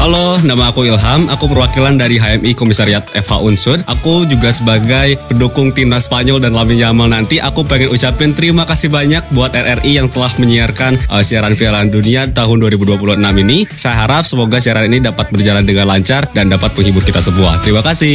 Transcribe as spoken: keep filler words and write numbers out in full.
Halo, nama aku Ilham. Aku perwakilan dari H M I Komisariat F H Unsur. Aku juga sebagai pendukung timnas Spanyol dan Lamine Yamal nanti. Aku pengen ucapin terima kasih banyak buat R R I yang telah menyiarkan uh, siaran Piala Dunia tahun dua ribu dua puluh enam ini. Saya harap semoga siaran ini dapat berjalan dengan lancar dan dapat menghibur kita semua. Terima kasih.